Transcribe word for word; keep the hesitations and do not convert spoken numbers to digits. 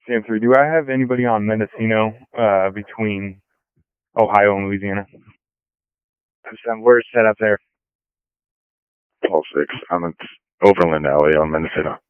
Sam three, do I have anybody on Mendocino uh, between Ohio and Louisiana? We're set up there. twelve six. I'm at Overland Alley on Mendocino.